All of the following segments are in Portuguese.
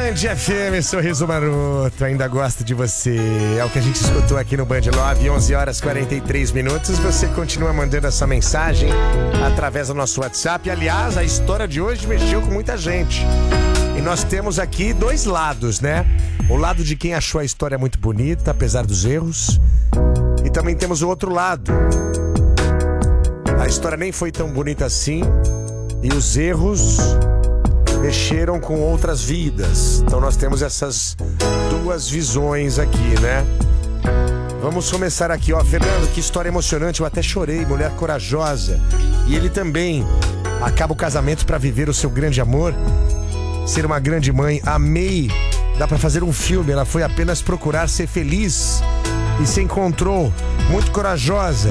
Band FM, sorriso maroto, ainda gosto de você. É o que a gente escutou aqui no Band Love, 11 horas 43 minutos. Você continua mandando essa mensagem através do nosso WhatsApp. Aliás, a história de hoje mexeu com muita gente. E nós temos aqui dois lados, né? O lado de quem achou a história muito bonita, apesar dos erros. E também temos o outro lado. A história nem foi tão bonita assim. E os erros mexeram com outras vidas. Então nós temos essas duas visões aqui, né? Vamos começar aqui, ó. Fernando, que história emocionante. Eu até chorei, mulher corajosa. E ele também acaba o casamento para viver o seu grande amor, ser uma grande mãe. Amei. Dá pra fazer um filme. Ela foi apenas procurar ser feliz e se encontrou. Muito corajosa.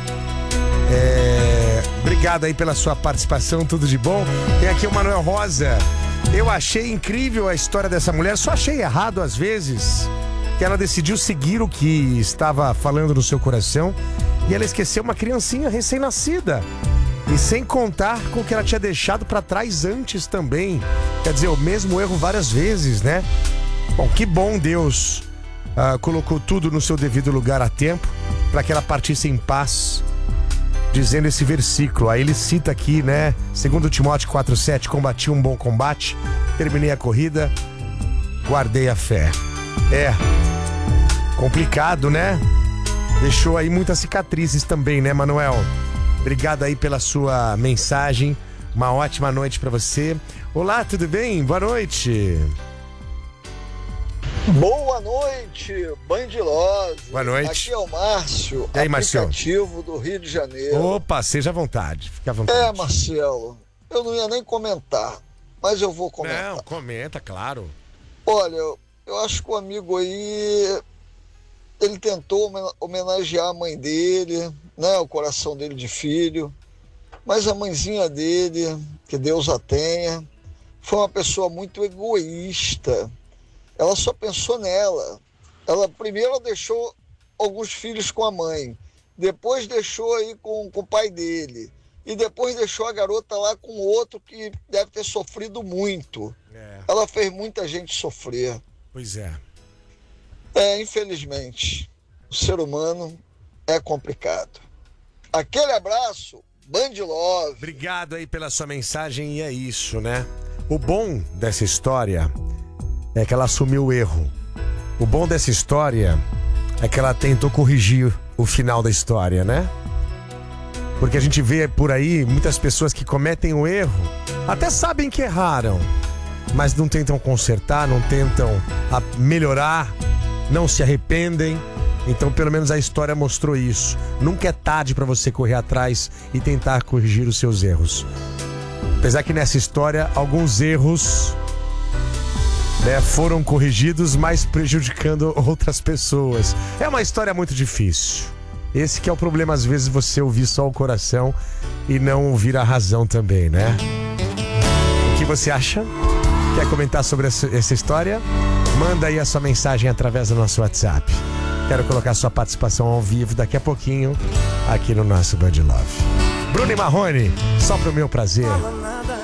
Obrigado aí pela sua participação, tudo de bom. Tem aqui o Manuel Rosa. Eu achei incrível a história dessa mulher. Só achei errado às vezes que ela decidiu seguir o que estava falando no seu coração e ela esqueceu uma criancinha recém-nascida. E sem contar com o que ela tinha deixado pra trás antes também. Quer dizer, o mesmo erro várias vezes, né? Bom, que bom Deus colocou tudo no seu devido lugar a tempo para que ela partisse em paz, dizendo esse versículo. Aí ele cita aqui, né? 2 Timóteo 4,7, combati um bom combate, terminei a corrida, guardei a fé. Complicado, né? Deixou aí muitas cicatrizes também, né, Manuel? Obrigado aí pela sua mensagem. Uma ótima noite pra você. Olá, tudo bem? Boa noite. Boa noite, Band Love. Boa noite. Aqui é o Márcio, e aí, aplicativo do Rio de Janeiro. Opa, seja à vontade, fica à vontade. Marcelo, eu não ia nem comentar, mas eu vou comentar. Não, comenta, claro. Olha, eu acho que o amigo aí, ele tentou homenagear a mãe dele, né, o coração dele de filho, mas a mãezinha dele, que Deus a tenha, foi uma pessoa muito egoísta. Ela só pensou nela. Ela primeiro deixou alguns filhos com a mãe, depois deixou aí com o pai dele, e depois deixou a garota lá com outro que deve ter sofrido muito. Ela fez muita gente sofrer. Pois é. Infelizmente, o ser humano é complicado. Aquele abraço, Band Love. Obrigado aí pela sua mensagem, e é isso, né? O bom dessa história é que ela assumiu o erro. O bom dessa história é que ela tentou corrigir o final da história, né? Porque a gente vê por aí muitas pessoas que cometem o erro, até sabem que erraram, mas não tentam consertar, não tentam melhorar, não se arrependem. Então pelo menos a história mostrou isso. Nunca é tarde para você correr atrás e tentar corrigir os seus erros. Apesar que nessa história alguns erros, né, foram corrigidos, mas prejudicando outras pessoas. É uma história muito difícil. Esse que é o problema, às vezes, você ouvir só o coração e não ouvir a razão também, né? O que você acha? Quer comentar sobre essa história? Manda aí a sua mensagem através do nosso WhatsApp. Quero colocar sua participação ao vivo daqui a pouquinho aqui no nosso Band Love. Bruno e Marrone, só pro meu prazer.